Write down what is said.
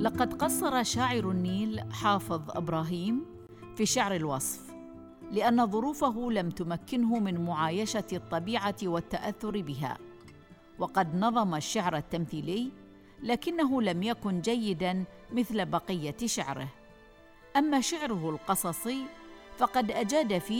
لقد قصر شاعر النيل حافظ إبراهيم في شعر الوصف، لأن ظروفه لم تمكنه من معايشة الطبيعة والتأثر بها، وقد نظم الشعر التمثيلي لكنه لم يكن جيداً مثل بقية شعره. أما شعره القصصي فقد أجاد فيه